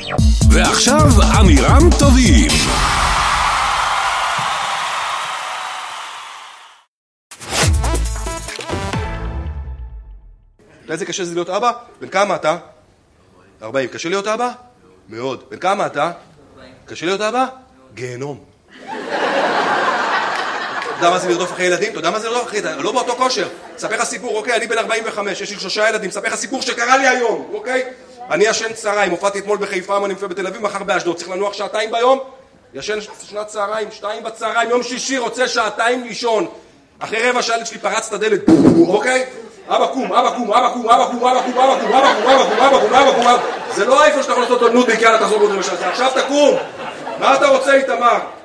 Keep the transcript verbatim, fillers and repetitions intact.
ועכשיו אמירם טובים. אתה איזה קשה זה להיות אבא? בן כמה אתה? ארבעים. קשה להיות אבא? מאוד. בן כמה אתה? קשה להיות אבא? גיהנום. אתה יודע מה זה לרדוף אחרי ילדים? אתה יודע מה זה לרדוף אחרי ילדים? לא באותו כושר. ספר לך סיפור, אוקיי? אני בן ארבעים וחמש, יש לי שלושה ילדים. ספר לך סיפור שקרה לי היום, אוקיי? אני ישן צהריים, הופעתי אתמול בחיפה, אני מופיע בתל אביב, מחר באשדוד. צריך לנוח שעתיים ביום? ישן שנת צהריים, שתיים בצהריים, יום שישי רוצה שעתיים לישון. אחרי רבע שעה שלי פרץ את הדלת, אוקיי? אבא קום, אבא קום, אבא קום, אבא קום, אבא קום, אבא קום, אבא קום, אבא קום, אבא קום, אבא קום, אבא קום. זה לא איפה שאתה יכול לעשות אותו נודניק, יאללה תחזור בעוד רבע שעה. עכשיו תקום! מה אתה רוצה, איתמר?